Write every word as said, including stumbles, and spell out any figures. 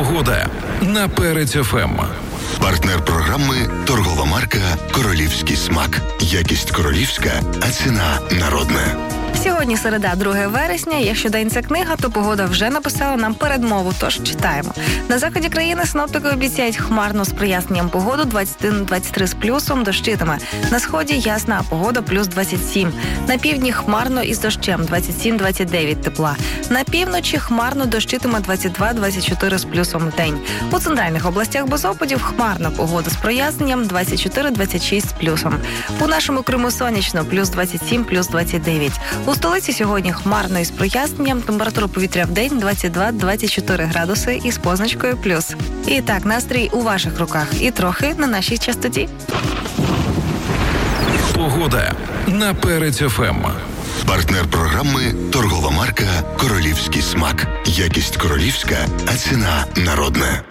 Погода на Перець еф ем. Партнер програми торгова марка «Королівський смак». Якість королівська, а ціна народна. Сьогодні середа, друге вересня. Якщо день це книга, то погода вже написала нам передмову, тож читаємо. На заході країни синоптики обіцяють хмарно з проясненням погоду двадцять один - двадцять три з плюсом, дощитиме. На сході ясна погода плюс двадцять сім. На півдні хмарно із дощем двадцять сім - двадцять дев'ять тепла. На півночі хмарно дощитиме двадцять два - двадцять чотири з плюсом в день. У центральних областях без опадів хмарна погода з проясненням двадцять чотири - двадцять шість з плюсом. У нашому Криму сонячно плюс двадцять сім - плюс двадцять дев'ять. У столиці сьогодні хмарно із проясненням, температура повітря в день двадцять два - двадцять чотири градуси із позначкою плюс. І так, настрій у ваших руках і трохи на нашій частоті. Погода на Перець еф ем. Партнер програми торгова марка «Королівський смак». Якість королівська, а ціна народна.